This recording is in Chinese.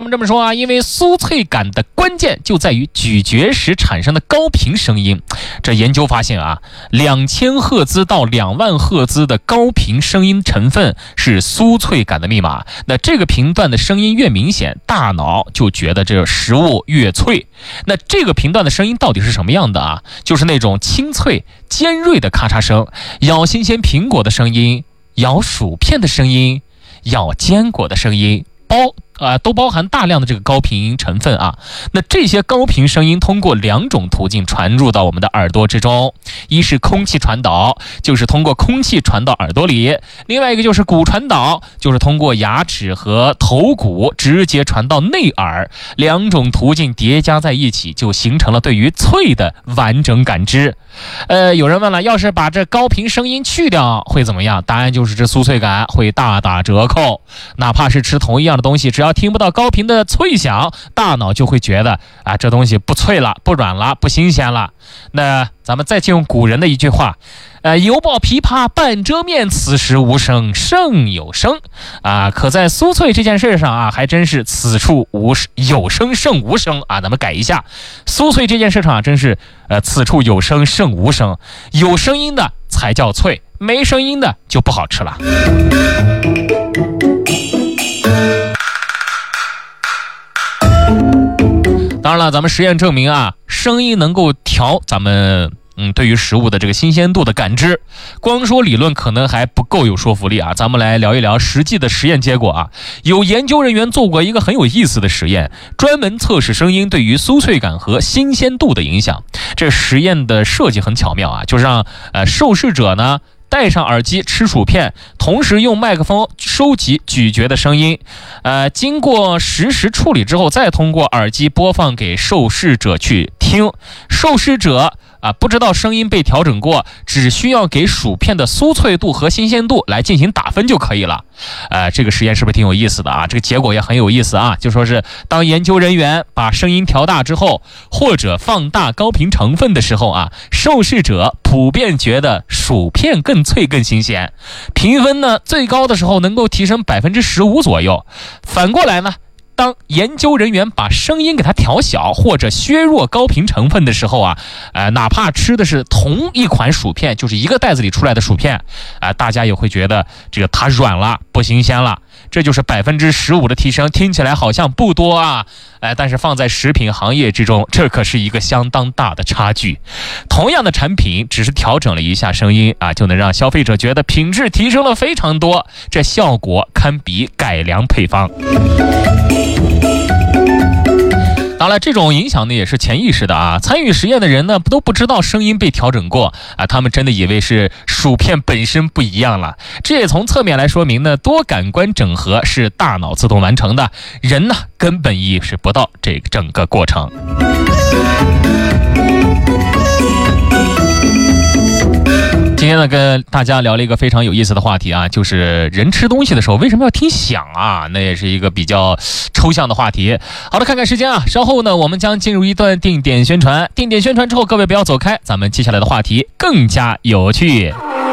们这么说啊，因为酥脆感的关键就在于咀嚼时产生的高频声音。这研究发现啊，2000赫兹到2万赫兹的高频声音成分是酥脆感的密码。那这个频段的声音越明显，大脑就觉得这食物越脆。那这个频段的声音到底是什么样的啊？就是那种清脆尖锐的咔嚓声，咬新鲜苹果的声音，咬薯片的声音，咬坚果的声音，都包含大量的这个高频成分啊。那这些高频声音通过2种途径传入到我们的耳朵之中，一是空气传导，就是通过空气传到耳朵里；另外一个就是骨传导，就是通过牙齿和头骨直接传到内耳。2种途径叠加在一起，就形成了对于脆的完整感知。有人问了，要是把这高频声音去掉会怎么样？答案就是这酥脆感会大打折扣。哪怕是吃同一样的东西，只要听不到高频的脆响，大脑就会觉得啊，这东西不脆了，不软了，不新鲜了。那咱们再借用古人的一句话，犹抱琵琶半遮面，此时无声胜有声啊。可在酥脆这件事上啊，还真是此处有声胜无声啊。咱们改一下，酥脆这件事上啊，真是此处有声胜无声，有声音的才叫脆，没声音的就不好吃了。当然了，咱们实验证明啊，声音能够调咱们对于食物的这个新鲜度的感知。光说理论可能还不够有说服力啊，咱们来聊一聊实际的实验结果啊。有研究人员做过一个很有意思的实验，专门测试声音对于酥脆感和新鲜度的影响。这实验的设计很巧妙啊，就是让受试者呢戴上耳机吃薯片，同时用麦克风收集咀嚼的声音，经过实时处理之后，再通过耳机播放给受试者去听。受试者不知道声音被调整过，只需要给薯片的酥脆度和新鲜度来进行打分就可以了。这个实验是不是挺有意思的啊？这个结果也很有意思啊，就说是当研究人员把声音调大之后，或者放大高频成分的时候啊，受试者普遍觉得薯片更脆更新鲜，评分呢最高的时候能够提升15%左右。反过来呢，当研究人员把声音给它调小或者削弱高频成分的时候啊，哪怕吃的是同一款薯片，就是一个袋子里出来的薯片，大家也会觉得这个它软了，不新鲜了。这就是15%的提升，听起来好像不多啊，但是放在食品行业之中，这可是一个相当大的差距。同样的产品，只是调整了一下声音啊，就能让消费者觉得品质提升了非常多，这效果堪比改良配方。当然，这种影响呢也是潜意识的啊。参与实验的人呢都不知道声音被调整过啊，他们真的以为是薯片本身不一样了。这也从侧面来说明呢，多感官整合是大脑自动完成的，人呢根本意识不到这整个过程。今天呢，跟大家聊了一个非常有意思的话题啊，就是人吃东西的时候为什么要听响啊？那也是一个比较抽象的话题。好的，看看时间啊，稍后呢，我们将进入一段定点宣传。定点宣传之后，各位不要走开，咱们接下来的话题更加有趣。